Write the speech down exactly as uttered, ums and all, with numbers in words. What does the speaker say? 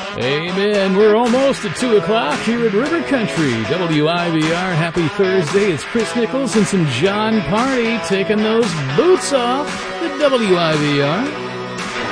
Amen. We're almost at two o'clock here at River Country. W I V R, happy Thursday. It's Chris Nichols and some John Party taking those boots off at W I V R.